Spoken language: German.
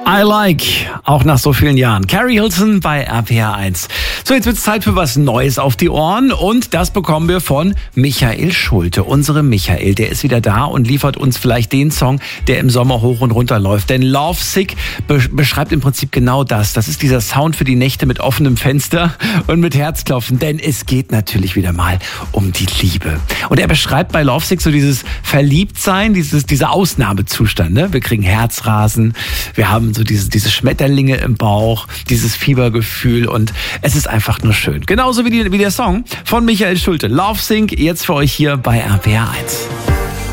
I Like, auch nach so vielen Jahren. Carrie Hilton bei RPR 1. So, jetzt wird's Zeit für was Neues auf die Ohren und das bekommen wir von Michael Schulte. Unsere Michael, der ist wieder da und liefert uns vielleicht den Song, der im Sommer hoch und runter läuft. Denn Love Sick beschreibt im Prinzip genau das. Das ist dieser Sound für die Nächte mit offenem Fenster und mit Herzklopfen. Denn es geht natürlich wieder mal um die Liebe. Und er beschreibt bei Love Sick so dieses Verliebtsein, dieser Ausnahmezustand. Ne? Wir kriegen Herzrasen, wir haben so diese Schmetterlinge im Bauch, dieses Fiebergefühl und es ist einfach nur schön. Genauso wie der Song von Michael Schulte. Love Sick, jetzt für euch hier bei RPR 1.